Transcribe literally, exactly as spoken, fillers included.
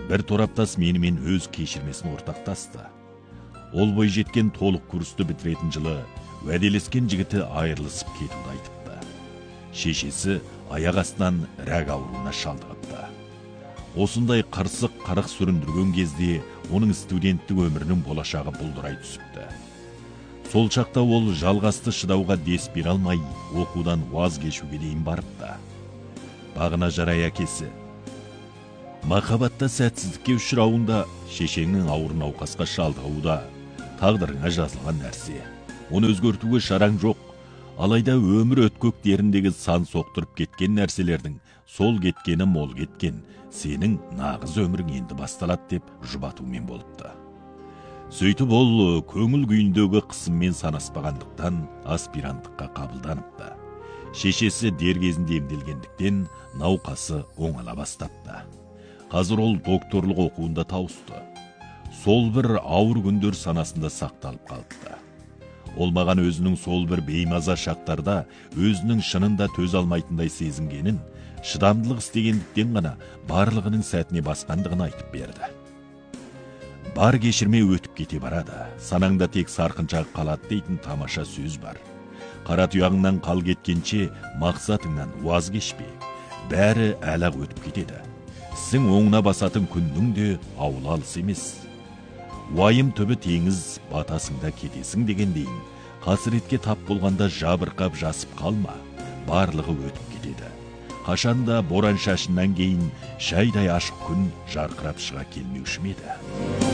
бір тораптас менімен өз кешірмесін ортақтасты. Ол бой жеткен толық курсты бітіретін жылы уәделескен жігіті айырылысып кетуді айтыпты. Шешесі аяқ астынан рак ауруына шалдығыпты. Осындай қырсық қарық сүріндірген кезде оның студенттік өмірінің болашағы бұлдырай түсіпті. Сол шақта ол жалғасты шыдауға дес бере алмай, оқудан ваз кешуге дейін барыпты. Бағына жарай әкесі: махаббатта сәтсіздікке ұшырауында, шешеңнің ауыр науқасқа шалдығуда тағдырыңа жазылған нәрсе. Оны өзгертуге шараң жоқ. Алайда өмір өткөктеріндегі сан соқтырып кеткен нәрселердің сол кеткені мол кеткен, сенің нағыз өмірің енді басталады деп жұбатумен болыпты. Сөйтіп ол көңіл күйіндегі қысыммен санаспағандықтан аспиранттыққа қабылданыпты. Шешесі дер кезінде емделгендіктен науқасы оңала бастапты. Қазір ол докторлық оқуында тауысты. Сол бір ауыр күндер санасында сақталып қалыпты. Ол маған өзінің сол бір беймаза шақтарда өзінің шынында төз алмайтындай сезінгенін, шыдамдылық істегендіктен ғана барлығының сәтіне басқандығын айтып берді. Бар кешірме өтіп кете барады, санаңда тек сарқыншағы қалады дейтін тамаша сөз бар. Қара тұяғыңнан қал кеткенше мақсатыңнан уаз кешпе. Бәрі әлі-ақ өтіп кетеді. Сің оңына басатын күннің де ауыл алыс емес. Уайым түбі теңіз, батасыңда кетесің дегендейін, қасіретке тап болғанда жабырқап жасып қалма, барлығы өтіп кетеді. Қашанда боран шашыннан кейін шайдай ашық күн жарқырап шыға келмеуші ме еді?